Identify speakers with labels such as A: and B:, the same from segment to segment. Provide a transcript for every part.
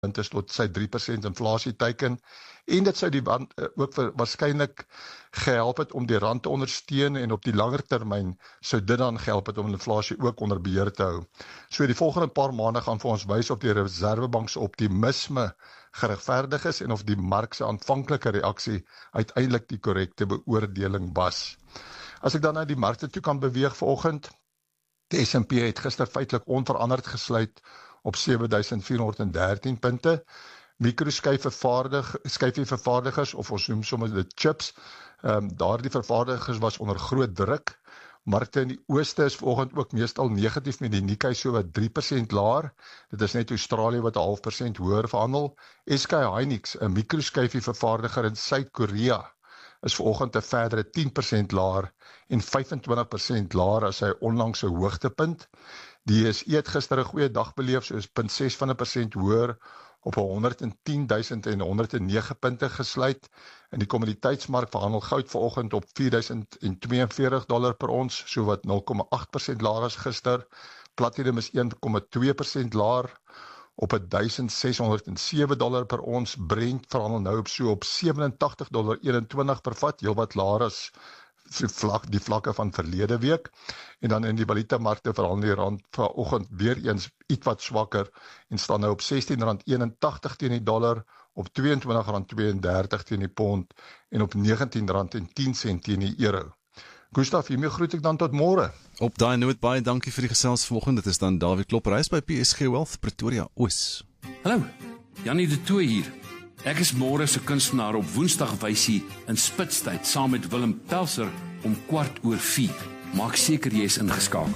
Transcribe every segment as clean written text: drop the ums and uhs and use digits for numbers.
A: is tot sy 3% inflasie teiken, en dit sou die ook waarskynlik gehelp het om die rand te ondersteun, en op die langer termyn sou dit dan gehelp het om inflasie ook onder beheer te hou. So die volgende paar maande gaan vir ons wys of die Reservebank se optimisme geregverdig is en of die mark se aanvanklike reaksie uiteindelik die korrekte beoordeling was. As ek dan na die markte toe kan beweeg vanoggend, die S&P het gister feitelik onveranderd gesluit op 7413 punte. Mikroskyfie vervaardigers, of ons noem sommer die chips, daardie vervaardigers was onder groot druk. Markte in die ooste is vanoggend ook meestal negatief met die Nikkei so wat 3% laer. Dit is net Australië wat 0,5% hoër verhandel. SK Hynix, 'n mikroskyfie vervaardiger in Suid-Korea, is vanoggend 'n verdere 10% laer en 25% laer as sy onlangse hoogtepunt. Die SE het gister 'n goeie dag beleef, soos 0,6% hoër op 110.109 punte gesluit. In die kommoditeitsmark verhandel goud vanoggend op $4,042 per ons, so wat 0,8% laer as gister. Platinum is 1,2% laer op $1,607 per ons. Brent verhandel nou op so op $87.21 per vat, heel wat laer as die vlakke van verlede week. En dan in die valutamarkte verhandel die rand vanoggend weer eens iets wat swakker en staan nou op R16.81 teen die dollar, op R22.32 teen die pond en op R19.10 teen die euro. Gustav, hiermee groet ek dan tot môre.
B: Op daai noot baie dankie vir die gesels vanoggend. Dit is dan Dawie Klopper, hy is by PSG Wealth Pretoria Oos.
C: Hallo, Janie de Tooy hier. Ek is môre se kunstenaar op Woensdagwysie in Spitstyd saam met Willem Pelser om 4:15. Maak seker jy is ingeskakel.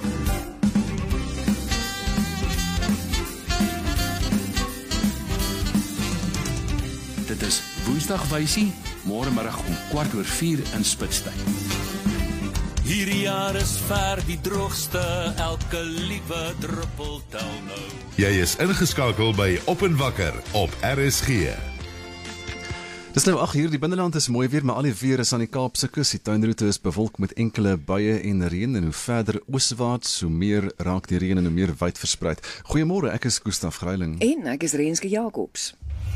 C: Dit is Woensdagwysie, môre middag om 4:15 in Spitstyd.
D: Hierdie jaar is ver die droogste, elke liewe druppel tel nou.
E: Jy is ingeskakel by Op en Wakker op RSG.
B: Dis nou 8 uur, die binneland is mooi weer, maar al die weer is aan die Kaapse kus. Die tuinroete is bewolk met enkele buie en reën, en hoe verder ooswaarts, hoe meer raak die reën en hoe meer wyd verspreid. Goeiemôre, ek is Gustaf Greiling.
F: En ek is Renske Jacobs.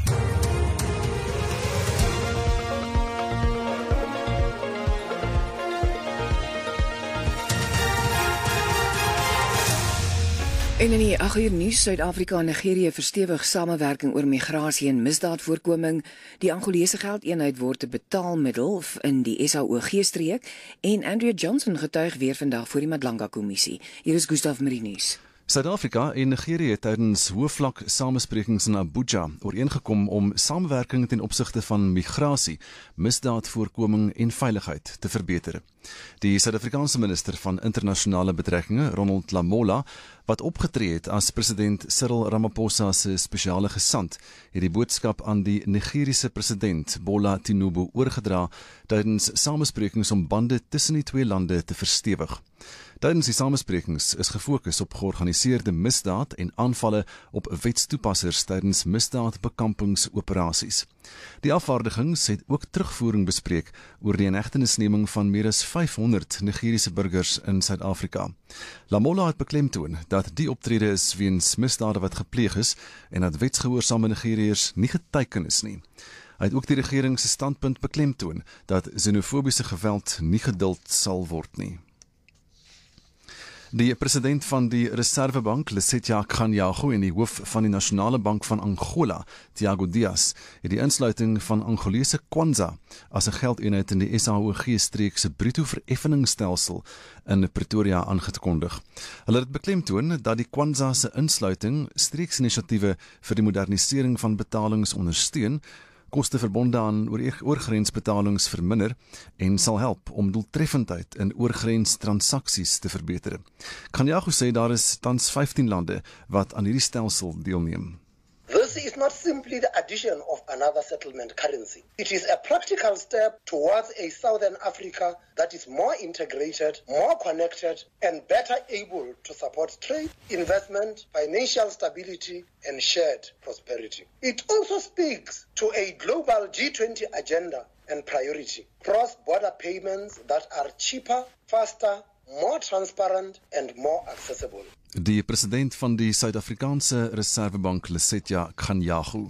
F: En in die 8 uur nuus, Suid-Afrika en Nigerië verstewig samewerking oor migrasie en misdaadvoorkoming. Die Angolese geldeenheid word 'n betaalmiddel in die SAOG-streek en Andrea Johnson getuig weer vandag voor die Madlanga-kommissie. Hier is Gustaf met die nuus.
B: Suid-Afrika en Nigerië tydens hoëvlak samesprekings in Abuja ooreengekom om samewerking ten opsigte van migrasie, misdaadvoorkoming en veiligheid te verbeter. Die Suid-Afrikaanse minister van internasionale betrekkinge, Ronald Lamola, wat opgetree het as president Cyril Ramaphosa se spesiale gesant, het die boodskap aan die Nigeriese president Bola Tinubu oorgedra tydens samesprekings om bande tussen die twee lande te verstewig. Tydens die samesprekings is gefokus op georganiseerde misdaad en aanvalle op wetstoepassers tydens misdaadbekampingsoperasies. Die afvaardigings het ook terugvoering bespreek oor die inhegtenisneming van meer as 500 Nigeriese burgers in Suid-Afrika. Lamola het beklemtoon dat die optrede is weens misdade wat gepleeg is en dat wetsgehoorsame Nigeriërs nie geteiken is nie. Hy het ook die regering se standpunt beklemtoon dat xenofobiese geweld nie geduld sal word nie. Die president van die Reservebank, Lesetja Kganyago, en die hoof van die Nasionale Bank van Angola, Tiago Dias, het die insluiting van Angolese Kwanza as 'n geldeenheid in die SAOG-streek se bruto vereffeningsstelsel in Pretoria aangekondig. Hulle het beklemtoon dat die Kwanza se insluiting streeksinisiatiewe vir die modernisering van betalings ondersteun, koste verbonde aan oorgrensbetalings verminder en sal help om doeltreffendheid in oorgrenstransaksies te verbeter. Kganyago sê daar is tans 15 lande wat aan hierdie stelsel deelneem.
G: This is not simply the addition of another settlement currency. It is a practical step towards a Southern Africa that is more integrated, more connected, and better able to support trade, investment, financial stability, and shared prosperity. It also speaks to a global G20 agenda and priority, cross-border payments that are cheaper, faster, more transparent and more accessible.
B: Die president van die Suid-Afrikaanse Reservebank, Lesetja Kganyago,